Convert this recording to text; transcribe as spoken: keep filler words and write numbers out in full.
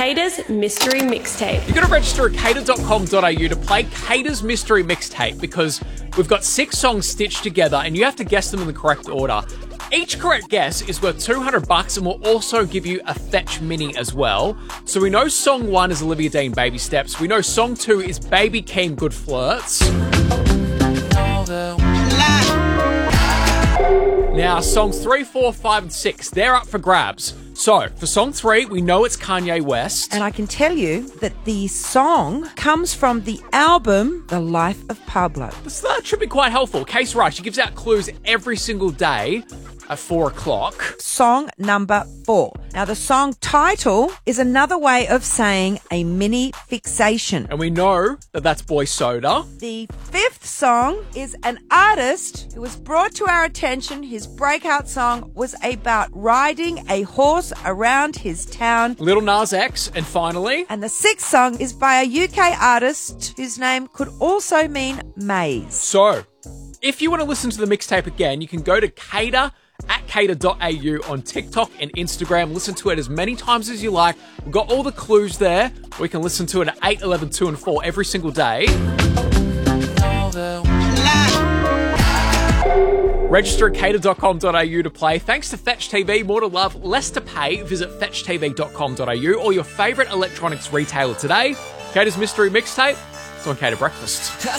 Cater's Mystery Mixtape. You've got to register at cater dot com dot a u to play Cater's Mystery Mixtape because we've got six songs stitched together and you have to guess them in the correct order. Each correct guess is worth two hundred bucks and we'll also give you a Fetch Mini as well. So we know song one is Olivia Dean, Baby Steps. We know song two is Baby Keem, Good Flirts. Now, songs three, four, five, and six, they're up for grabs. So, for song three, we know it's Kanye West. And I can tell you that the song comes from the album The Life of Pablo. So that should be quite helpful. Case right, she gives out clues every single day at four o'clock. Song number four. Now, the song title is another way of saying a mini fixation. And we know that that's Boy Soda. The fifth song is an artist who was brought to our attention. His breakout song was about riding a horse around his town. Lil Nas X. And finally... And the sixth song is by a U K artist whose name could also mean maze. So, if you want to listen to the mixtape again, you can go to Cater at cater dot a u on TikTok and Instagram. Listen to it as many times as you like. We've got all the clues there. We can listen to it at eight, eleven, two and four every single day. Register at cater dot com dot a u to play. Thanks to Fetch T V. More to love, less to pay. Visit fetch t v dot com dot a u or your favourite electronics retailer today. Cater's Mystery Mixtape. It's on Cater Breakfast.